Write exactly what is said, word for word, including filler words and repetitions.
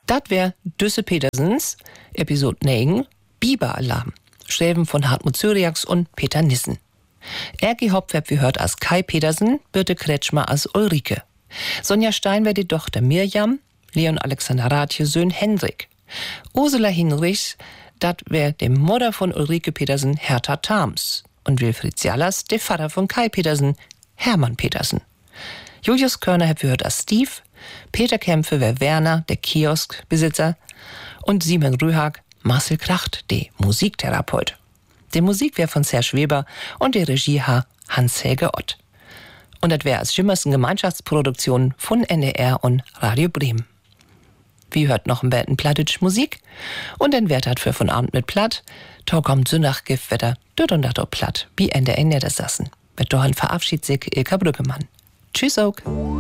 Dat wär Düsse Petersens, Episode neun, Biber-Alarm, Schreiben von Hartmut Syriax und Peter Nissen. R G Hauptverb wie hört als Kai Petersen, Birte Kretschmer als Ulrike. Sonja Stein wär die Tochter Mirjam, Leon Alexander Rathje Söhn Hendrik. Ursula Hinrichs, dat wär die Mutter von Ulrike Petersen, Hertha Thams. Und Wilfried Jallas, der Vater von Kai Petersen, Hermann Petersen. Julius Körner hab wir hört als Steve, Peter Kämpfe wär Werner, der Kioskbesitzer, und Simon Rühag, Marcel Kracht, der Musiktherapeut. Die Musik wär von Serge Weber und die Regie ha Hans-Helge Ott. Und das wär als Schimmersen Gemeinschaftsproduktion von N D R und Radio Bremen. Wie hört noch ein Betten Plattitsch Musik? Und dann wird hat für von Abend mit Platt. Da kommt Sündach Giftwetter, dort und dat auch platt, wie Ende Ende das Sassen. Mit Dohan verabschiedet sich Ilka Brüggemann. Tschüss auch.